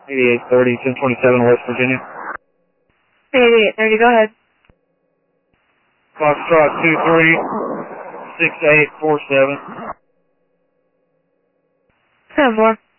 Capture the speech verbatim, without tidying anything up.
eighty-eight thirty, ten twenty-seven West Virginia. eighty-eight thirty, go ahead. Foxtrot two three, six eight four seven. ten four.